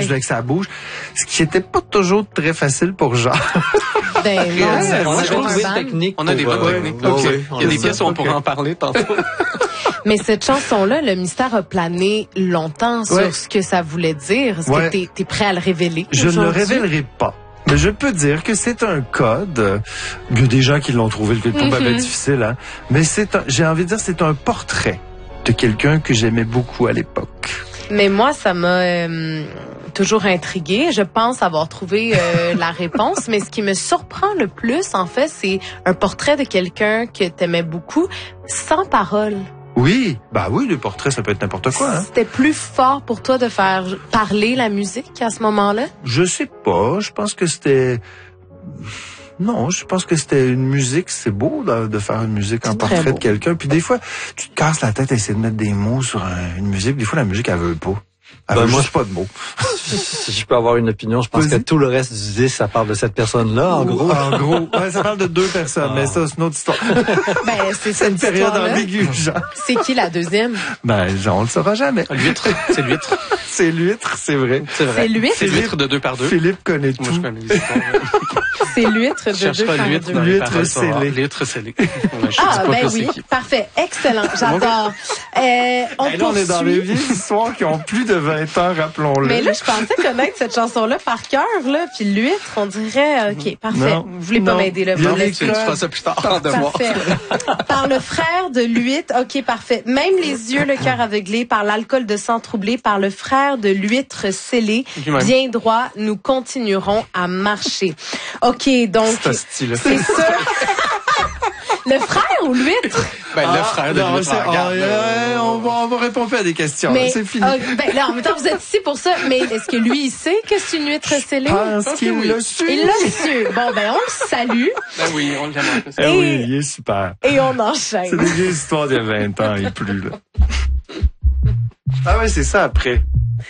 voulais que ça bouge. Ce qui était pas toujours très facile pour Jean. Ben non, On a c'est trouvé un une band. technique. On a des bonnes techniques. Il y a des pièces où on pourra en parler tantôt. Mais cette chanson-là, le mystère a plané longtemps sur ce que ça voulait dire. Est-ce que t'es prêt à le révéler? Je ne le révélerai pas. Mais je peux dire que c'est un code. Il y a des gens qui l'ont trouvé le probablement difficile, hein. Mais j'ai envie de dire, c'est un portrait de quelqu'un que j'aimais beaucoup à l'époque. Mais moi, ça m'a toujours intriguée. Je pense avoir trouvé la réponse. Mais ce qui me surprend le plus, en fait, c'est un portrait de quelqu'un que t'aimais beaucoup, sans parole. Oui, oui, le portrait, ça peut être n'importe quoi. Hein. C'était plus fort pour toi de faire parler la musique à ce moment-là? Je sais pas. Je pense que c'était... Non, je pense que c'était une musique. C'est beau de faire une musique en portrait de quelqu'un. Puis des fois, tu te casses la tête à essayer de mettre des mots sur une musique. Des fois, la musique, elle veut pas. Moi, je pas de mots. Si je peux avoir une opinion, je pense que tout le reste du disque, ça parle de cette personne-là, en gros. En gros, ça parle de deux personnes, mais ça, c'est une autre histoire. C'est cette une période ambiguë, genre. C'est qui la deuxième? On le saura jamais. L'huître, c'est l'huître. C'est l'huître, c'est vrai. C'est l'huître? C'est l'huître de 2 par 2. Philippe connaît tout. Moi, je connais les histoires. C'est l'huître de 2 par 2. L'huître scellée. L'huître scellée. Oui, parfait. Excellent. J'adore. On est dans les vieilles histoires qui ont plus de 20 ans, rappelons-le. Mais là, je pensais connaître cette chanson-là par cœur, là, puis l'huître, on dirait, OK, parfait. Non, vous voulez pas m'aider, là. Tu feras ça plus tard, de voir. Parfait. Par le frère de l'huître, OK, parfait. Même les yeux, le cœur aveuglé, par l'alcool de sang troublé, par le frère de l'huître scellé, bien droit, nous continuerons à marcher. OK, donc, c'est ça. Le frère ou l'huître? Le frère de l'huître. On va répondre à des questions. C'est fini. Là, en même temps, vous êtes ici pour ça. Mais est-ce que lui, il sait que c'est une huître scellée? Je pense qu'il l'a su. Il l'a su. Bon, on le salue. Oui, on l'aime. Oui, il est super. Et on enchaîne. C'est des vieilles histoires d'il y a 20 ans et plus, là. C'est ça après.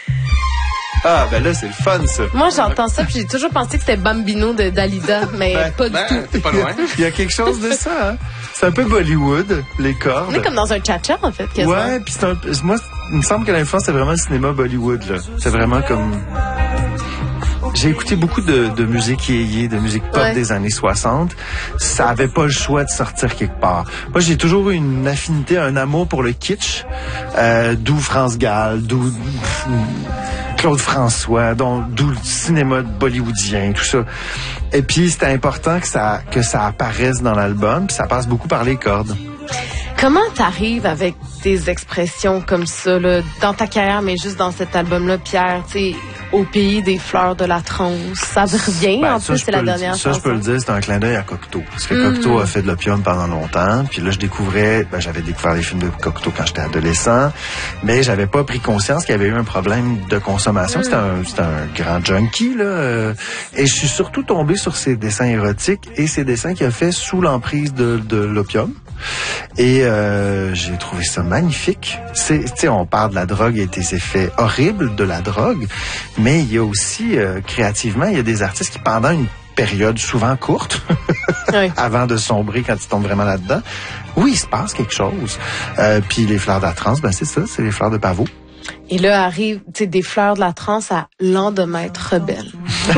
Là, c'est le fun, ça. Moi, j'entends ça, puis j'ai toujours pensé que c'était Bambino de Dalida, mais pas du tout. T'es pas loin. Il y a quelque chose de ça, hein. C'est un peu Bollywood, les cordes. On est comme dans un cha-cha, en fait, quasiment. Ouais, puis moi, il me semble que l'influence, c'est vraiment le cinéma Bollywood, là. C'est vraiment comme... J'ai écouté beaucoup de musique yéyé, de musique pop des années 60. Ça avait pas le choix de sortir quelque part. Moi, j'ai toujours eu une affinité, un amour pour le kitsch, d'où France Gall, d'où Claude François, d'où le cinéma bollywoodien, tout ça. Et puis, c'était important que ça apparaisse dans l'album, puis ça passe beaucoup par les cordes. Comment t'arrives avec des expressions comme ça, là, dans ta carrière, mais juste dans cet album-là, Pierre, tu sais, au pays des fleurs de la transe, ça revient, en plus, c'est la dernière chanson. Ça, je peux le dire, c'est un clin d'œil à Cocteau. Parce que Cocteau a fait de l'opium pendant longtemps, puis là, j'avais découvert les films de Cocteau quand j'étais adolescent, mais j'avais pas pris conscience qu'il y avait eu un problème de consommation. C'était un grand junkie, là, et je suis surtout tombé sur ses dessins érotiques et ses dessins qu'il a fait sous l'emprise de l'opium. Et j'ai trouvé ça magnifique. Tu sais, on parle de la drogue et des effets horribles de la drogue, mais il y a aussi, créativement, il y a des artistes qui, pendant une période souvent courte, avant de sombrer quand ils tombent vraiment là-dedans, il se passe quelque chose. Puis les fleurs de la transe, c'est ça, c'est les fleurs de pavot. Et là arrive, tu sais, des fleurs de la transe à Lendemain rebelle.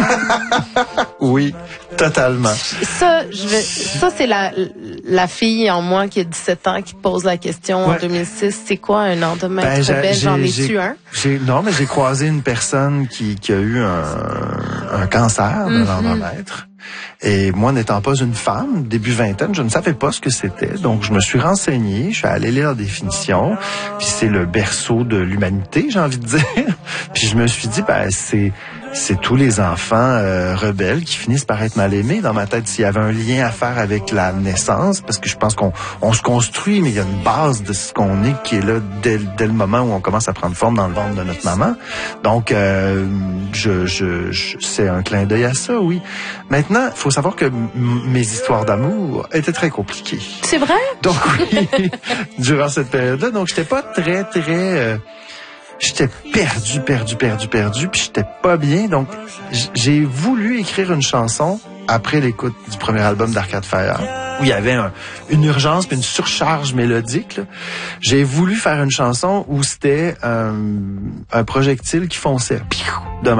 Oui, totalement. Ça, c'est la fille en moi qui a 17 ans qui pose la question en 2006. C'est quoi un lendemain rebelle? J'en ai-tu un? Non, mais j'ai croisé une personne qui a eu un cancer de l'endomètre. Et moi, n'étant pas une femme, début vingtaine, je ne savais pas ce que c'était. Donc, je me suis renseigné, je suis allé lire la définition. Puis c'est le berceau de l'humanité, j'ai envie de dire. Puis je me suis dit, c'est tous les enfants rebelles qui finissent par être mal aimés. Dans ma tête, s'il y avait un lien à faire avec la naissance, parce que je pense qu'on se construit, mais il y a une base de ce qu'on est qui est là dès le moment où on commence à prendre forme dans le ventre de notre maman. Donc, c'est un clin d'œil à ça, oui. Maintenant, il faut savoir que mes histoires d'amour étaient très compliquées. C'est vrai? Donc oui, durant cette période-là, donc j'étais pas très j'étais perdu, puis j'étais pas bien. Donc, j'ai voulu écrire une chanson après l'écoute du premier album d'Arcade Fire, où il y avait une urgence puis une surcharge mélodique, là. J'ai voulu faire une chanson où c'était un projectile qui fonçait de